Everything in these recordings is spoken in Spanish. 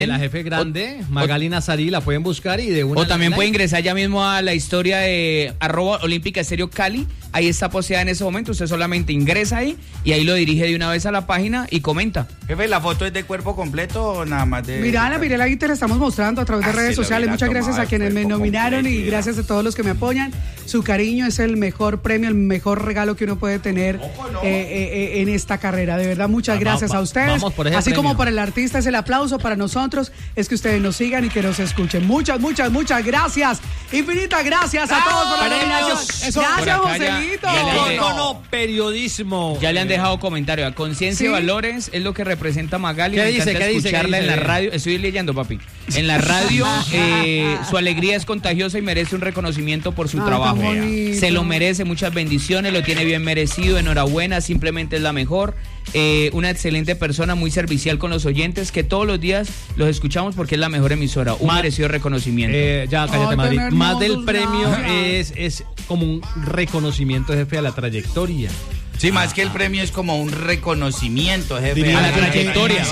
La jefe grande, Magali Nazarí, la pueden buscar y de una. O también puede ingresar ya mismo a la historia de @olímpica_estéreo_cali. Ahí está posteada en ese momento. Usted solamente ingresa ahí y ahí lo dirige de una vez a la página y comenta. Jefe, ¿la foto es de cuerpo completo o nada más de...? Mirala, ahí te la estamos mostrando a través de redes sociales. Muchas gracias a quienes me nominaron y gracias a todos los que me apoyan. Su cariño es el mejor premio, el mejor regalo que uno puede tener en esta carrera. De verdad, muchas gracias a ustedes. Así como para el artista es el aplauso, para nosotros es que ustedes nos sigan y que nos escuchen. Muchas gracias. Infinitas gracias a todos por la nominación. Gracias, Joselito. Icono periodismo. Ya le han dejado comentario. A Conciencia y Valores es lo que representa Magali. ¿Qué dice? Escucharla en la radio. Estoy leyendo, papi. En la radio, su alegría es contagiosa y merece un reconocimiento por su trabajo. Se lo merece, muchas bendiciones, lo tiene bien merecido. Enhorabuena, simplemente es la mejor. Una excelente persona, muy servicial con los oyentes, que todos los días los escuchamos porque es la mejor emisora. Un merecido reconocimiento. Ya, cállate, Madrid. Más del premio es como un reconocimiento, jefe, a la trayectoria. Sí, más que el premio es como un reconocimiento, jefe. A la trayectoria.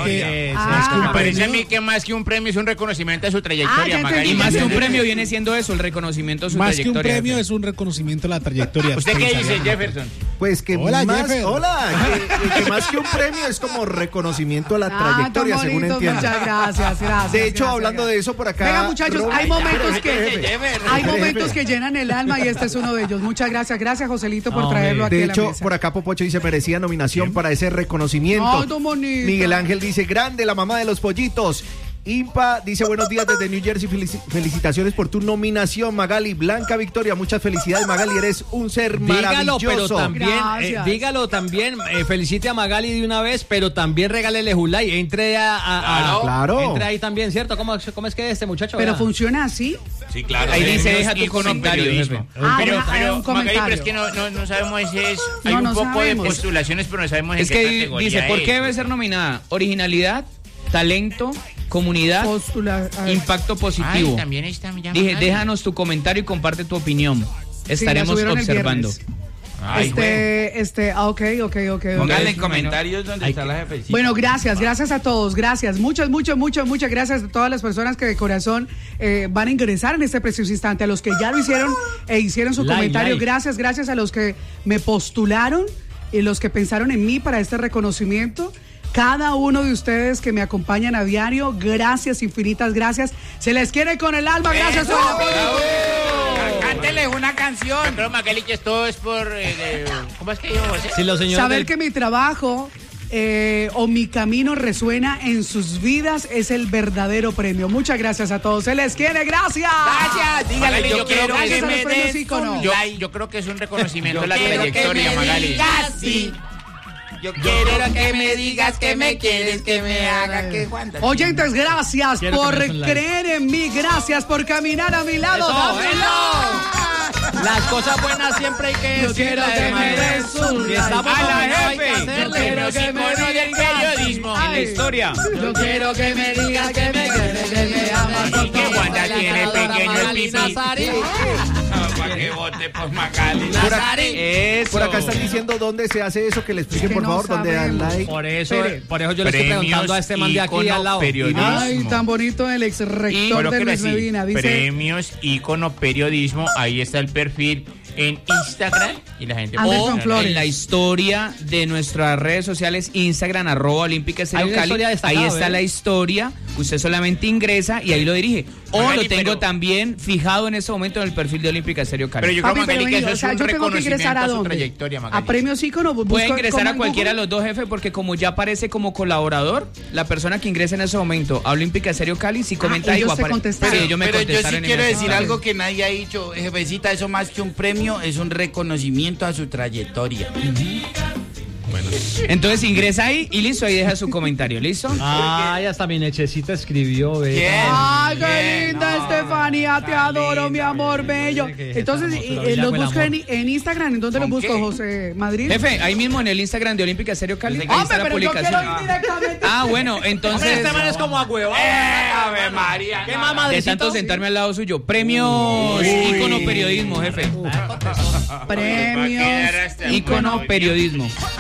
Me parece a mí que más que un premio es un reconocimiento a su trayectoria, Magali. Y más que un premio viene siendo eso, el reconocimiento a su trayectoria. Más que un premio es un reconocimiento a la trayectoria. ¿Usted qué dice, Jefferson? Pues que Hola, más, Jeffer. que más que un premio es como reconocimiento a la trayectoria, tan según bonito, entiendo. Muchas gracias. De hecho, hablando de eso por acá. Venga, muchachos, hay momentos que llenan el alma y este es uno de ellos. Muchas gracias. Gracias, Joselito, por traerlo aquí a la mesa. De hecho, por acá Popocho dice merecía nominación para ese reconocimiento. Miguel Ángel dice grande la mamá de los pollitos. Impa dice buenos días desde New Jersey, felicitaciones por tu nominación, Magali. Blanca Victoria, muchas felicidades, Magali, eres un ser maravilloso. Dígalo también, felicite a Magali de una vez, pero también regálele Julay, entre entre ahí también, ¿cierto? ¿Cómo es que este muchacho? Pero funciona así. Sí, claro. Ahí dice, deja tu comentario, jefe. Pero Magali, es que no sabemos hay un poco de postulaciones, pero no sabemos en qué categoría dice, ¿por qué debe ser nominada? Originalidad, talento, comunidad, impacto positivo. También está, dije, déjanos tu comentario y comparte tu opinión. Estaremos observando. Ok. Pónganle en comentarios donde está la jefecita. Bueno, gracias a todos, gracias. Muchas gracias a todas las personas que de corazón van a ingresar en este preciso instante, a los que ya lo hicieron e hicieron su comentario. Gracias a los que me postularon y los que pensaron en mí para este reconocimiento. Cada uno de ustedes que me acompañan a diario, gracias, infinitas gracias. Se les quiere con el alma, gracias por el apoyo. Cántele una canción. Yo creo, Magali, que esto es por... ¿Cómo es que yo? Sí, los señores saber que mi trabajo o mi camino resuena en sus vidas es el verdadero premio. Muchas gracias a todos. Se les quiere, gracias. Gracias. Dígale, yo quiero que me des ícono. Yo creo que es un reconocimiento de la trayectoria, Magali. Yo quiero que me digas que me quieres, que me haga que Juan. Oyentes, gracias por creer en mí, gracias por caminar a mi lado. Las cosas buenas siempre hay que decirlas. Yo quiero que me des un like. A la jefe. Yo quiero que me digas del periodismo en la historia. Yo quiero que me digas que me quieres, que me amas. Y que Wanda tiene pequeño el pipí. Para que vote por Magali. Por acá están diciendo dónde se hace eso, que le expliquen por favor dónde dan like. Por eso yo le estoy preguntando a este man de aquí al lado. Ay, tan bonito el ex rector de Luis Medina. Dice, premios, ícono, periodismo, ahí está el perfil en Instagram y la gente en la historia de nuestras redes sociales, Instagram @olímpica_estéreo_cali. Ahí está la historia. Usted solamente ingresa y ahí lo dirige. O lo tengo también fijado en este momento en el perfil de Olímpica Estéreo Cali. Pero yo creo, Magali, que eso es un yo tengo que ingresar a su trayectoria, Magali. A premios ícono. Puede ingresar a cualquiera de los dos, jefe, porque como ya aparece como colaborador, la persona que ingresa en ese momento a Olímpica Estéreo Cali, si comenta ahí, pero yo sí quiero decir algo que nadie ha dicho, jefecita, eso más que un premio es un reconocimiento a su trayectoria. Bueno. Entonces ingresa ahí y listo, ahí deja su comentario, ¿listo? Ay, hasta mi nechecita escribió, Ay, qué linda, Estefanía, te adoro, mi amor bello. Entonces, los busco en Instagram. ¿En dónde los busco, José Madrid? Jefe, ahí mismo en el Instagram de Olímpica Estéreo Cali. Hombre, está la publicación. Yo quiero ir directamente. Bueno, entonces... Este man es como a huevo. Ave María. ¿Qué más, madrecito? De tanto sentarme al lado suyo. Premios ícono periodismo, jefe. Premios ícono periodismo. No, ¿sabe qué?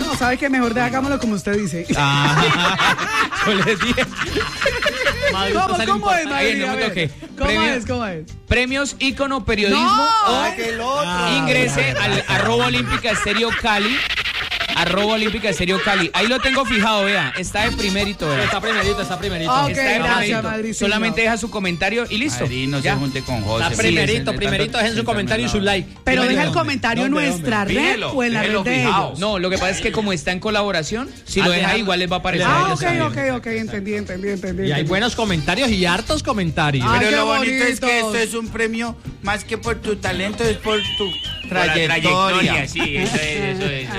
que mejor hagámoslo como usted dice. Yo les dije. ¿Cómo es, Madrid? ¿Cómo es? Premios Ícono Periodismo o ingrese al @Olímpica Estéreo Cali. @Olímpica Cali. Ahí lo tengo fijado, vea. Está de primerito, vea. Está primerito. Ok, gracias, Madrid. Solamente deja su comentario y listo. Madrid, no se junte con José. Está primerito, dejen su comentario y su like. Pero deja el comentario en nuestra red o en la red de ellos. No, lo que pasa es que como está en colaboración, si lo deja igual les va a aparecer a ellos. Ok, entendí. Y hay buenos comentarios y hartos comentarios. Pero lo bonito es que esto es un premio más que por tu talento, es por tu trayectoria. Sí, eso es.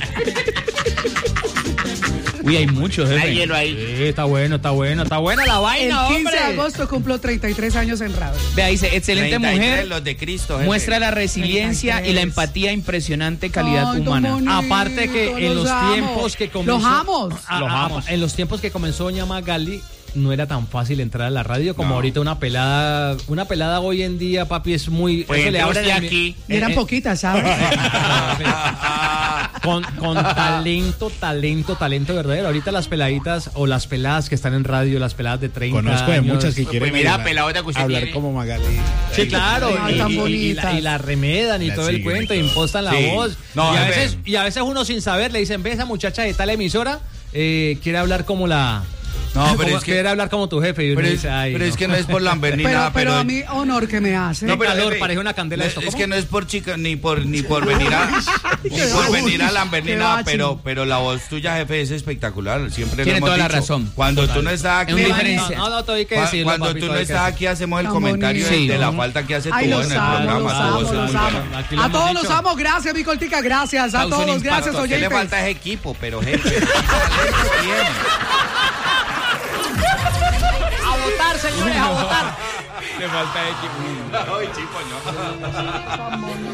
Uy, hay muchos, jefe. Hay hielo ahí. Sí, está buena la vaina, El 15 de agosto cumplo 33 años en radio. Vea, dice, excelente mujer, los de Cristo, jefe. muestra la resiliencia 33. y la empatía, impresionante calidad humana. Aparte que en los tiempos que comenzó... Los amos. En los tiempos que comenzó doña Magali, no era tan fácil entrar a la radio como ahorita una pelada hoy en día, papi, es muy... Pues eso le abre aquí. Y eran poquitas, ¿sabes? con talento verdadero. Ahorita las peladitas o las peladas que están en radio, las peladas de 30 Conozco de años, muchas que quieren pelada que usted hablar tiene. como Magali. Sí, claro, Ay, tan bonitas. y la remedan y todo el cuento, impostan la voz. No, y a veces uno sin saber le dicen, ve, esa muchacha de tal emisora quiere hablar como la... No, pero es que quiere hablar como tu jefe. Y uno dice, ay, pero es que no es por lamber ni nada. Pero a mí, honor que me hace. No, pero calor, parece una candela esto. Es que no es por chica, ni por venir a lamber ni nada, pero la voz tuya, jefe, es espectacular. Siempre Tiene lo hemos toda la dicho. razón. Cuando tú no estás aquí, No, todo hay que decirlo, cuando papi, tú todo no hay que estás decirlo. aquí, hacemos el Tan comentario bonito. de la falta que hace tu Ay, voz en el programa. Tu voz es muy buena. Aquí lo A hemos todos los dicho. amo, gracias, mi cortica, gracias. A Causa un todos, impacto. gracias, A usted le oyentes. falta ese equipo, pero jefe, ¿qué talento tiene? A votar, señores, a votar. Le falta equipo. Ay, chico, no.